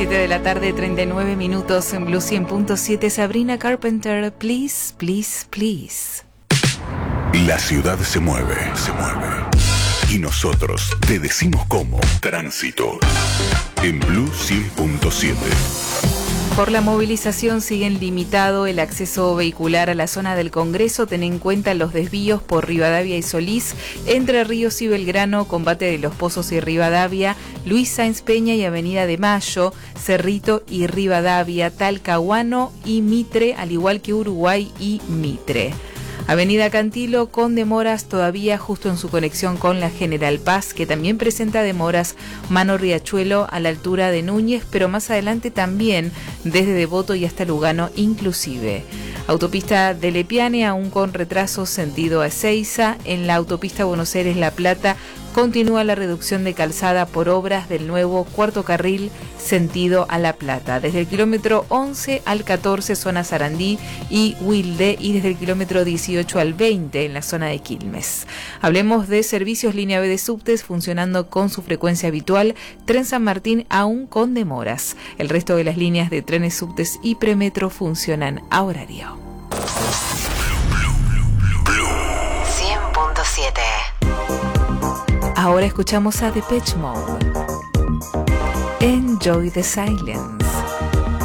7 de la tarde, 39 minutos en Blue 100.7. Sabrina Carpenter, Please, Please, Please. La ciudad se mueve. Y nosotros te decimos cómo. Tránsito. En Blue 100.7. Por la movilización siguen limitado el acceso vehicular a la zona del Congreso. Ten en cuenta los desvíos por Rivadavia y Solís, Entre Ríos y Belgrano, Combate de los Pozos y Rivadavia, Luis Sáenz Peña y Avenida de Mayo, Cerrito y Rivadavia, Talcahuano y Mitre, al igual que Uruguay y Mitre. Avenida Cantilo con demoras todavía justo en su conexión con la General Paz, que también presenta demoras Mano Riachuelo a la altura de Núñez, pero más adelante también desde Devoto y hasta Lugano inclusive. Autopista de Lepiane aún con retraso sentido a Ezeiza. En la autopista Buenos Aires-La Plata continúa la reducción de calzada por obras del nuevo cuarto carril sentido a La Plata, desde el kilómetro 11 al 14 zona Sarandí y Wilde, y desde el kilómetro 18 al 20 en la zona de Quilmes. Hablemos de servicios. Línea B de subtes funcionando con su frecuencia habitual, Tren San Martín aún con demoras. El resto de las líneas de trenes, subtes y premetro funcionan a horario. Blue 100.7. Ahora escuchamos a Depeche Mode. Enjoy the Silence.